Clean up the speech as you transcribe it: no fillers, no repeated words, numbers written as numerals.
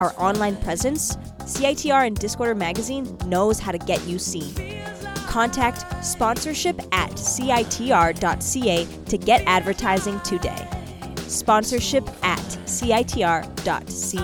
our online presence, CITR and Discorder Magazine knows how to get you seen. Contact sponsorship@citr.ca to get advertising today. Sponsorship@citr.ca.